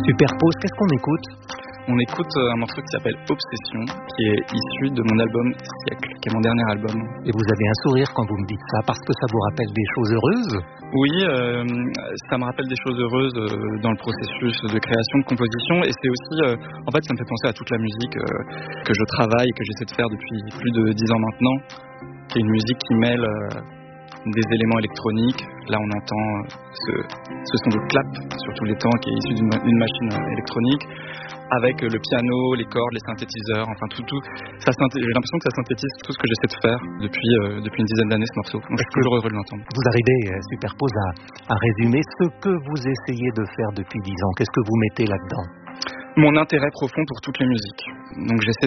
Superpose, qu'est-ce qu'on écoute? On écoute un morceau qui s'appelle Obsession, qui est issu de mon album Siècle, qui est mon dernier album. Et vous avez un sourire quand vous me dites ça, parce que ça vous rappelle des choses heureuses? Oui, ça me rappelle des choses heureuses dans le processus de création, de composition, et c'est aussi, en fait, ça me fait penser à toute la musique que je travaille, que j'essaie de faire depuis plus de 10 ans maintenant, qui est une musique qui mêle des éléments électroniques. Là, on entend ce son de clap sur tous les temps, qui est issu d'une machine électronique, avec le piano, les cordes, les synthétiseurs, enfin tout. J'ai l'impression que ça synthétise tout ce que j'essaie de faire depuis une dizaine d'années, ce morceau. Donc, je suis toujours heureux de l'entendre. Vous arrivez, Superpose, à résumer ce que vous essayez de faire depuis 10 ans. Qu'est-ce que vous mettez là-dedans? Mon intérêt profond pour toutes les musiques. Donc j'essaie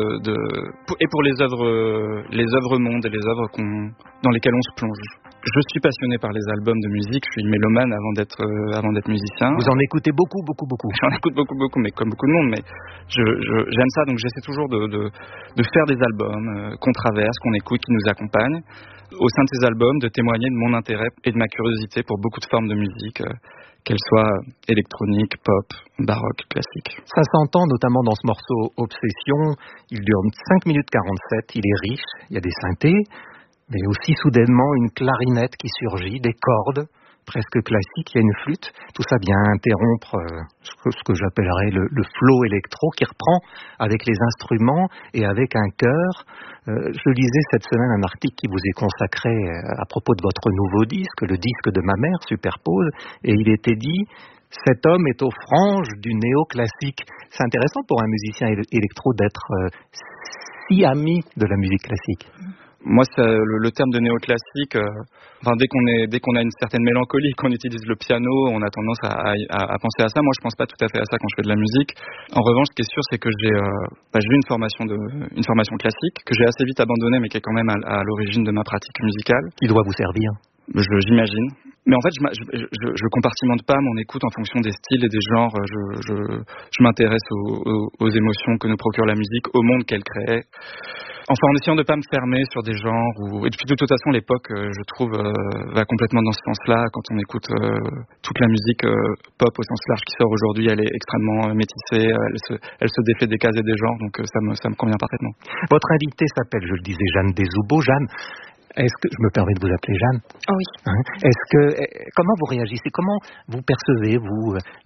et pour les œuvres mondes et les œuvres dans lesquelles on se plonge. Je suis passionné par les albums de musique, je suis mélomane avant d'être musicien. Vous en écoutez beaucoup? J'en écoute beaucoup, mais comme beaucoup de monde, mais j'aime ça, donc j'essaie toujours de faire des albums qu'on traverse, qu'on écoute, qui nous accompagnent. Au sein de ces albums, de témoigner de mon intérêt et de ma curiosité pour beaucoup de formes de musique, qu'elles soient électroniques, pop, baroque, classique. Ça s'entend notamment dans ce morceau Obsession, il dure 5 minutes 47, il est riche, il y a des synthés, mais aussi soudainement une clarinette qui surgit, des cordes presque classiques, il y a une flûte, tout ça vient interrompre ce que j'appellerais le flow électro qui reprend avec les instruments et avec un chœur. Je lisais cette semaine un article qui vous est consacré à propos de votre nouveau disque, le disque de ma mère, Superpose, et il était dit: cet homme est aux franges du néoclassique. C'est intéressant pour un musicien électro d'être si ami de la musique classique. Moi, le terme de néoclassique, dès qu'on a une certaine mélancolie, qu'on utilise le piano, on a tendance à penser à ça. Moi, je pense pas tout à fait à ça quand je fais de la musique. En revanche, ce qui est sûr, c'est que j'ai eu une formation classique que j'ai assez vite abandonnée, mais qui est quand même à l'origine de ma pratique musicale. Qui doit vous servir? J'imagine. Mais en fait, je compartimente pas mon écoute en fonction des styles et des genres. Je m'intéresse aux émotions que nous procure la musique, au monde qu'elle crée. Enfin, en essayant de pas me fermer sur des genres. Et puis de toute façon, l'époque, je trouve, va complètement dans ce sens-là. Quand on écoute toute la musique pop au sens large qui sort aujourd'hui, elle est extrêmement métissée. Elle se défait des cases et des genres, donc ça me convient parfaitement. Votre invitée s'appelle, je le disais, Jeanne Desoubeaux. Jeanne, est-ce que je me permets de vous appeler Jeanne? Oh oui. Comment vous réagissez? Comment vous percevez, vous,